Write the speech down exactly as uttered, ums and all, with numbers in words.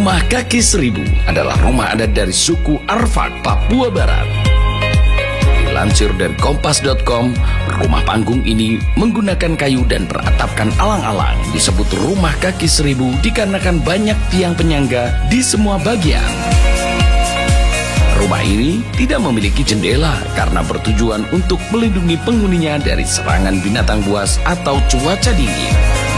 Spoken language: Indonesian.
Rumah Kaki Seribu adalah rumah adat dari suku Arfak, Papua Barat. Dilansir dari kompas titik com, rumah panggung ini menggunakan kayu dan beratapkan alang-alang. Disebut Rumah Kaki Seribu dikarenakan banyak tiang penyangga di semua bagian. Rumah ini tidak memiliki jendela karena bertujuan untuk melindungi penghuninya dari serangan binatang buas atau cuaca dingin.